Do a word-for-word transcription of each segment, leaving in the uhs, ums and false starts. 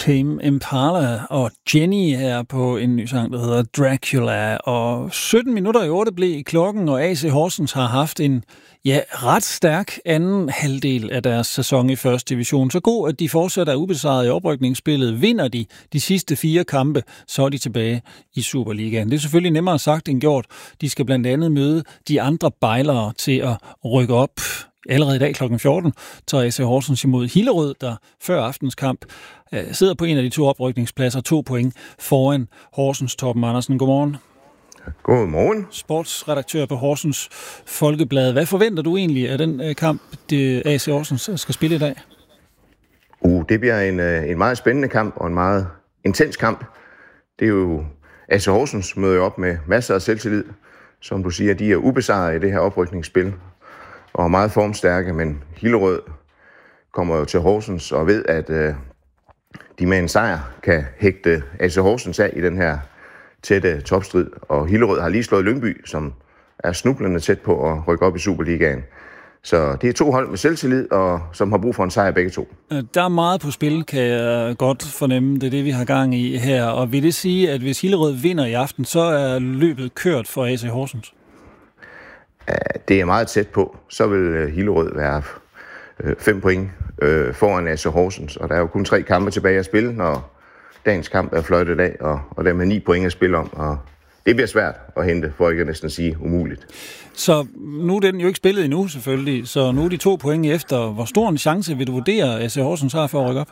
Tame Impala og Jenny her på en ny sang, der hedder Dracula. Og sytten minutter i otte blev klokken, og A C Horsens har haft en ja, ret stærk anden halvdel af deres sæson i første division. Så god, at de fortsat er ubesejret i oprykningsspillet. Vinder de de sidste fire kampe, så er de tilbage i Superligaen. Det er selvfølgelig nemmere sagt end gjort. De skal blandt andet møde de andre bejlere til at rykke op. Allerede i dag klokken fjorten tager A C Horsens imod Hillerød, der før aftens kamp øh, sidder på en af de to oprykningspladser, to point foran Horsens. Torben Andersen, godmorgen. Godmorgen. Sportsredaktør på Horsens Folkeblad. Hvad forventer du egentlig af den øh, kamp, det A C Horsens skal spille i dag? Uh, det bliver en, øh, en meget spændende kamp og en meget intens kamp. Det er jo A C Horsens møder op med masser af selvtillid. Som du siger, de er ubesejret i det her oprykningsspil og meget formstærke, men Hillerød kommer jo til Horsens og ved, at øh, de med en sejr kan hægte A C Horsens af i den her tætte topstrid. Og Hillerød har lige slået Lyngby, som er snublende tæt på at rykke op i Superligaen. Så det er to hold med selvtillid, og som har brug for en sejr begge to. Der er meget på spil, kan jeg godt fornemme. Det er det, vi har gang i her. Og vil det sige, at hvis Hillerød vinder i aften, så er løbet kørt for A C Horsens? Det er meget tæt på. Så vil Hillerød være fem point foran A C Horsens, og der er jo kun tre kampe tilbage at spille, når dagens kamp er fløjtet af, og, og der er ni point at spille om, og det bliver svært at hente, for ikke at næsten sige umuligt. Så nu er den jo ikke spillet endnu, selvfølgelig, så nu er de to point efter. Hvor stor en chance vil du vurdere, A C Horsens har for at rykke op?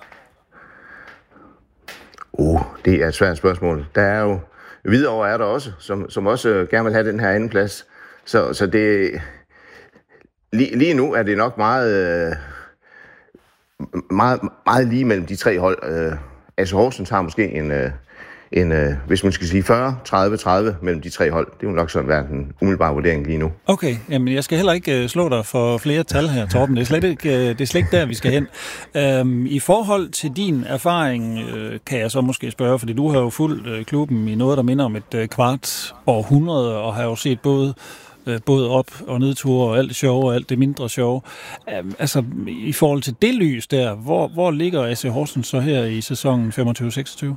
Uh, det er et svært spørgsmål. Der er jo, Hvidovre er der også, som, som også gerne vil have den her anden plads. Så, så det, lige, lige nu er det nok meget, meget, meget lige mellem de tre hold. A C Horsens har måske en, en, hvis man skal sige fyrre tredive tredive mellem de tre hold. Det er jo nok sådan været en umiddelbar vurdering lige nu. Okay, jamen jeg skal heller ikke slå dig for flere tal her, Torben. Det er slet ikke, det er slet ikke der, vi skal hen. Øhm, I forhold til din erfaring, øh, kan jeg så måske spørge, fordi du har jo fulgt øh, klubben i noget, der minder om et øh, kvart århundrede, og har jo set både både op- og nedture og alt det sjove og alt det mindre sjove. Altså, i forhold til det lys der, hvor, hvor ligger A C Horsens så her i sæsonen femogtyve seksogtyve?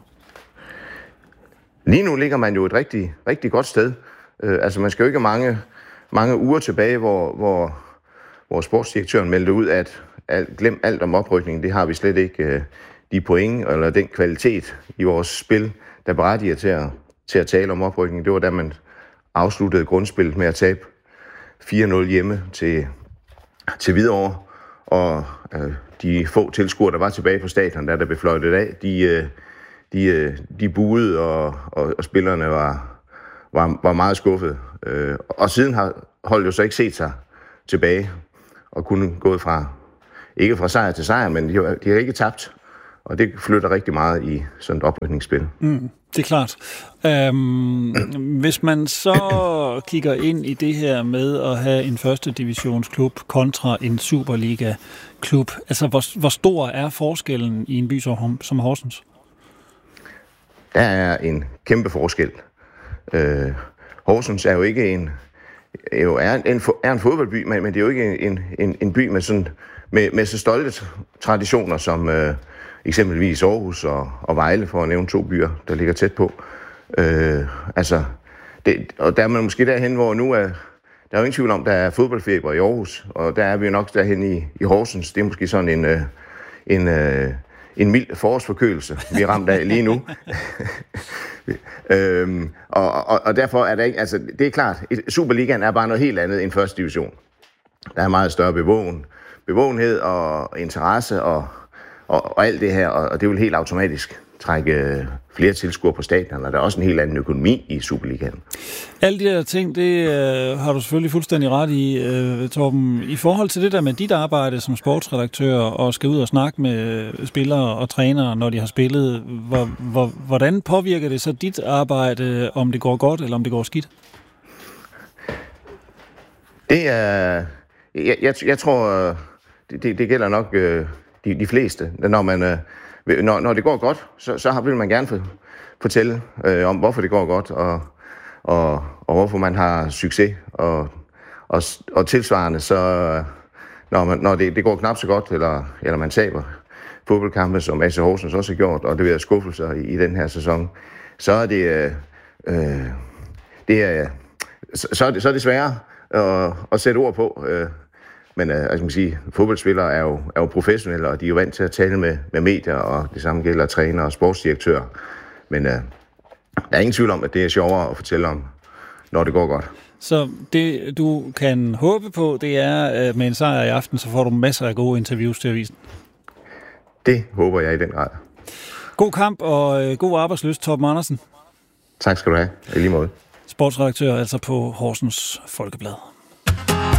Lige nu ligger man jo et rigtig, rigtig godt sted. Uh, altså, man skal jo ikke mange, mange uger tilbage, hvor, hvor, hvor sportsdirektøren meldte ud, at alt, glem alt om oprykningen, det har vi slet ikke uh, de point eller den kvalitet i vores spil, der berettiger til at, til at tale om oprykning. Det var da man afsluttede grundspillet med at tabe fire nul hjemme til, til Hvidovre, og øh, de få tilskuere, der var tilbage på stadion, der der blev fløjtet af, de, øh, de, øh, de buede, og, og, og spillerne var, var, var meget skuffede. Øh, og siden har holdet jo så ikke set sig tilbage, og kunne gået fra, ikke fra sejr til sejr, men de har, de har ikke tabt, og det flytter rigtig meget i sådan et oprykningsspil. Mm. Det er klart. Øhm, hvis man så kigger ind i det her med at have en første divisionsklub kontra en Superliga-klub, altså hvor, hvor stor er forskellen i en by som Horsens? Der er en kæmpe forskel. Øh, Horsens er jo ikke en, jo er en, er en fodboldby, men, men det er jo ikke en, en, en by med, sådan, med, med så stolte traditioner som øh, eksempelvis Aarhus og, og Vejle, for at nævne to byer, der ligger tæt på. Øh, altså, det, og der er man måske derhen, hvor nu er, der er jo ingen tvivl om, der er fodboldfeber i Aarhus, og der er vi jo nok derhen i, i Horsens. Det er måske sådan en, øh, en, øh, en mild forårsforkølelse, vi er ramt af lige nu. øhm, og, og, og derfor er der ikke, altså det er klart, Superligaen er bare noget helt andet end første division. Der er meget større bevågen, bevågenhed og interesse og Og, og alt det her, og det vil helt automatisk trække flere tilskuere på stadion, og der er også en helt anden økonomi i Superligaen. Alle de der ting, det øh, har du selvfølgelig fuldstændig ret i, øh, Torben. I forhold til det der med dit arbejde som sportsredaktør, og skal ud og snakke med spillere og trænere, når de har spillet, hvor, hvor, hvordan påvirker det så dit arbejde, om det går godt, eller om det går skidt? Det er... Jeg, jeg, jeg tror, det, det, det gælder nok... Øh, De, de fleste. Når, man, øh, når, når det går godt, så, så vil man gerne for, fortælle øh, om, hvorfor det går godt, og, og, og hvorfor man har succes. Og, og, og tilsvarende, så når, man, når det, det går knap så godt, eller, eller man taber, fodboldkampe, som A C Horsens også har gjort, og det været skuffelser i, i den her sæson, så er det, øh, øh, det er, så, så er det, så er det sværere at, at sætte ord på. Øh, men øh, altså, man kan sige, fodboldspillere er jo, er jo professionelle, og de er jo vant til at tale med, med medier, og det samme gælder træner og sportsdirektører. Men øh, der er ingen tvivl om, at det er sjovere at fortælle om, når det går godt. Så det, du kan håbe på, det er, at med en sejr i aften, så får du masser af gode interviews til avisen. Det håber jeg i den grad. God kamp og øh, god arbejdslyst, Torben Andersen. Tak skal du have. I lige måde. Sportsredaktør altså på Horsens Folkeblad.